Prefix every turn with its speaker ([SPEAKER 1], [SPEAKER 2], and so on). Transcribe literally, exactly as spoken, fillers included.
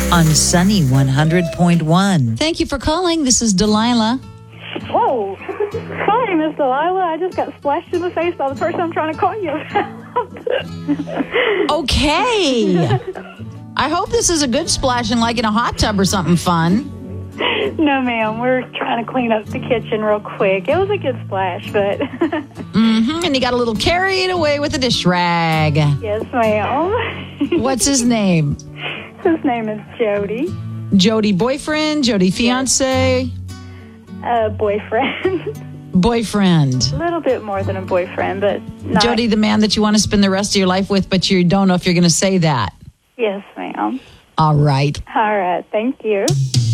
[SPEAKER 1] on Sunny one hundred point one.
[SPEAKER 2] Thank you for calling. This is Delilah.
[SPEAKER 3] Whoa. Sorry, Miss Delilah. I just got splashed in the face by the person I'm trying to call you about.
[SPEAKER 2] Okay. I hope this is a good splashing, like in a hot tub or something fun.
[SPEAKER 3] No, ma'am. We're trying to clean up the kitchen real quick. It was a good splash, but...
[SPEAKER 2] mm-hmm. And you got a little carried away with a dish rag.
[SPEAKER 3] Yes, ma'am.
[SPEAKER 2] What's his name?
[SPEAKER 3] His name is Jody.
[SPEAKER 2] Jody boyfriend? Jody fiance?
[SPEAKER 3] Uh, boyfriend.
[SPEAKER 2] Boyfriend.
[SPEAKER 3] A little bit more than a boyfriend, but not...
[SPEAKER 2] Jody, the man that you want to spend the rest of your life with, but you don't know if you're going to say that.
[SPEAKER 3] Yes, ma'am.
[SPEAKER 2] All right.
[SPEAKER 3] All right. Thank you.